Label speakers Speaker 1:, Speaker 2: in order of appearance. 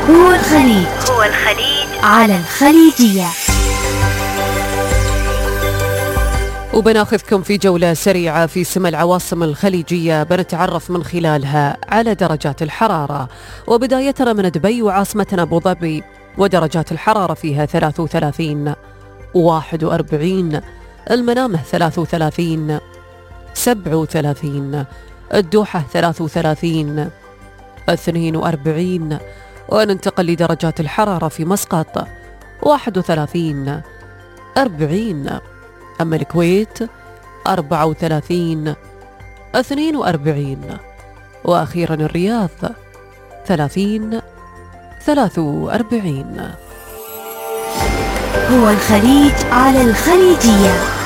Speaker 1: هو الخليج على الخليجية.
Speaker 2: وبناخذكم في جولة سريعة في سما العواصم الخليجية، بنتعرف من خلالها على درجات الحرارة. وبداية من دبي وعاصمتنا أبو ظبي، ودرجات الحرارة فيها 33 41، المنامة 33 37، الدوحة 33 42. وننتقل لدرجات الحرارة في مسقط 31 40، أما الكويت 34 42، وأخيرا الرياض 30 43.
Speaker 1: هو الخليج على الخليجية.